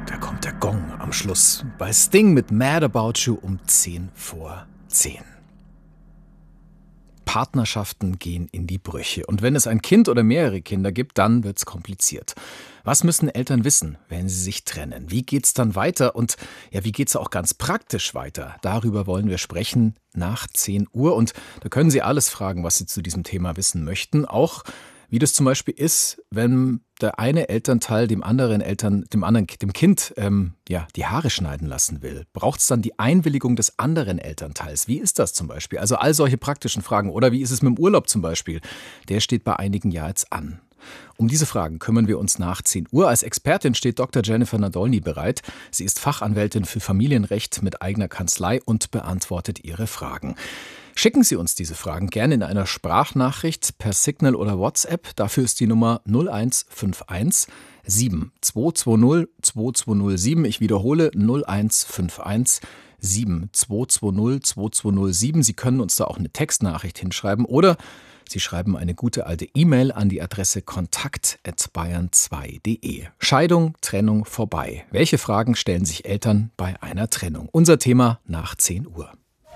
Da kommt der Gong am Schluss. Bei Sting mit Mad About You um 10:10. Partnerschaften gehen in die Brüche. Und wenn es ein Kind oder mehrere Kinder gibt, dann wird's kompliziert. Was müssen Eltern wissen, wenn sie sich trennen? Wie geht's dann weiter? Und ja, wie geht's auch ganz praktisch weiter? Darüber wollen wir sprechen nach 10 Uhr. Und da können Sie alles fragen, was Sie zu diesem Thema wissen möchten. Auch wie das zum Beispiel ist, wenn der eine Elternteil dem Kind die Haare schneiden lassen will. Braucht es dann die Einwilligung des anderen Elternteils? Wie ist das zum Beispiel? Also all solche praktischen Fragen. Oder wie ist es mit dem Urlaub zum Beispiel? Der steht bei einigen ja jetzt an. Um diese Fragen kümmern wir uns nach 10 Uhr. Als Expertin steht Dr. Jennifer Nadolny bereit. Sie ist Fachanwältin für Familienrecht mit eigener Kanzlei und beantwortet Ihre Fragen. Schicken Sie uns diese Fragen gerne in einer Sprachnachricht per Signal oder WhatsApp. Dafür ist die Nummer 0151 7220 2207. Ich wiederhole 0151 7220 2207. Sie können uns da auch eine Textnachricht hinschreiben oder Sie schreiben eine gute alte E-Mail an die Adresse kontakt@bayern2.de. Scheidung, Trennung vorbei. Welche Fragen stellen sich Eltern bei einer Trennung? Unser Thema nach 10 Uhr.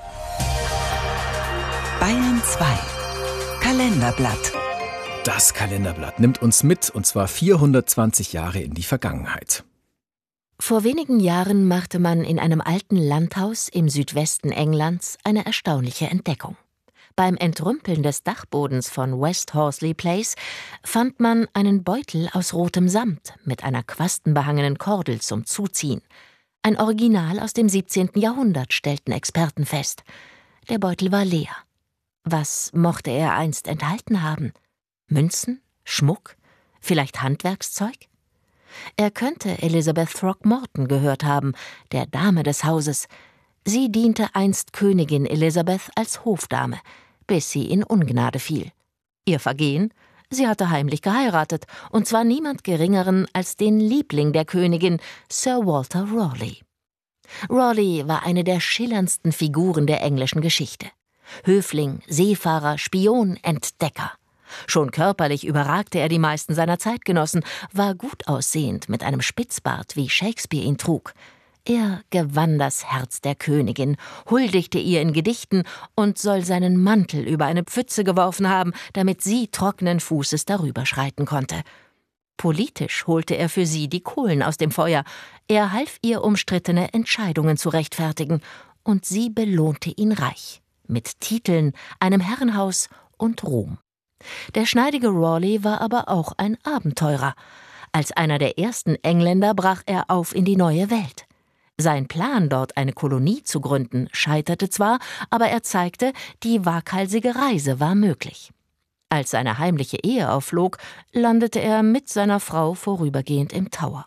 Bayern 2 Kalenderblatt. Das Kalenderblatt nimmt uns mit, und zwar 420 Jahre in die Vergangenheit. Vor wenigen Jahren machte man in einem alten Landhaus im Südwesten Englands eine erstaunliche Entdeckung. Beim Entrümpeln des Dachbodens von West Horsley Place fand man einen Beutel aus rotem Samt mit einer quastenbehangenen Kordel zum Zuziehen. Ein Original aus dem 17. Jahrhundert, stellten Experten fest. Der Beutel war leer. Was mochte er einst enthalten haben? Münzen? Schmuck? Vielleicht Handwerkszeug? Er könnte Elizabeth Throckmorton gehört haben, der Dame des Hauses. Sie diente einst Königin Elizabeth als Hofdame, bis sie in Ungnade fiel. Ihr Vergehen? Sie hatte heimlich geheiratet, und zwar niemand Geringeren als den Liebling der Königin, Sir Walter Raleigh. Raleigh war eine der schillerndsten Figuren der englischen Geschichte. Höfling, Seefahrer, Spion, Entdecker. Schon körperlich überragte er die meisten seiner Zeitgenossen, war gut aussehend mit einem Spitzbart, wie Shakespeare ihn trug. Er gewann das Herz der Königin, huldigte ihr in Gedichten und soll seinen Mantel über eine Pfütze geworfen haben, damit sie trockenen Fußes darüber schreiten konnte. Politisch holte er für sie die Kohlen aus dem Feuer. Er half ihr, umstrittene Entscheidungen zu rechtfertigen, und sie belohnte ihn reich. Mit Titeln, einem Herrenhaus und Ruhm. Der schneidige Raleigh war aber auch ein Abenteurer. Als einer der ersten Engländer brach er auf in die neue Welt. Sein Plan, dort eine Kolonie zu gründen, scheiterte zwar, aber er zeigte, die waghalsige Reise war möglich. Als seine heimliche Ehe aufflog, landete er mit seiner Frau vorübergehend im Tower.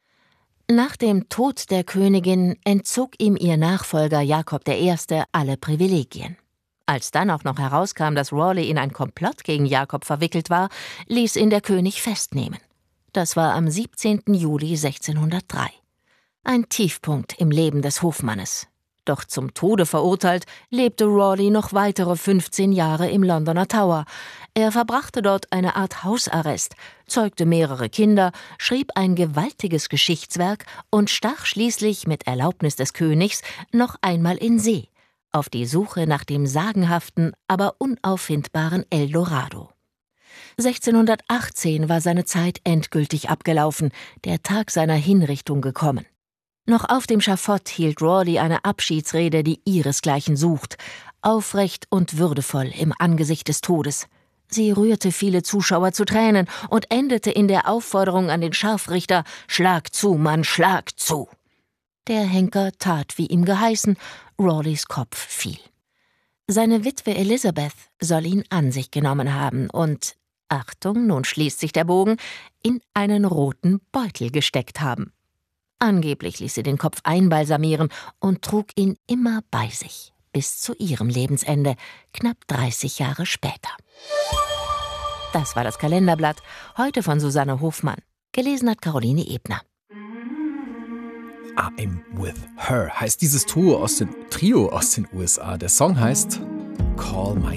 Nach dem Tod der Königin entzog ihm ihr Nachfolger Jakob I. alle Privilegien. Als dann auch noch herauskam, dass Raleigh in ein Komplott gegen Jakob verwickelt war, ließ ihn der König festnehmen. Das war am 17. Juli 1603. Ein Tiefpunkt im Leben des Hofmannes. Doch zum Tode verurteilt, lebte Raleigh noch weitere 15 Jahre im Londoner Tower. Er verbrachte dort eine Art Hausarrest, zeugte mehrere Kinder, schrieb ein gewaltiges Geschichtswerk und stach schließlich mit Erlaubnis des Königs noch einmal in See, auf die Suche nach dem sagenhaften, aber unauffindbaren Eldorado. 1618 war seine Zeit endgültig abgelaufen, der Tag seiner Hinrichtung gekommen. Noch auf dem Schafott hielt Raleigh eine Abschiedsrede, die ihresgleichen sucht, aufrecht und würdevoll im Angesicht des Todes. Sie rührte viele Zuschauer zu Tränen und endete in der Aufforderung an den Scharfrichter: »Schlag zu, Mann, schlag zu!« Der Henker tat, wie ihm geheißen, Raleighs Kopf fiel. Seine Witwe Elizabeth soll ihn an sich genommen haben und, Achtung, nun schließt sich der Bogen, in einen roten Beutel gesteckt haben. Angeblich ließ sie den Kopf einbalsamieren und trug ihn immer bei sich, bis zu ihrem Lebensende, knapp 30 Jahre später. Das war das Kalenderblatt, heute von Susanne Hofmann. Gelesen hat Caroline Ebner. I'm with her heißt dieses Trio aus den USA. Der Song heißt Call My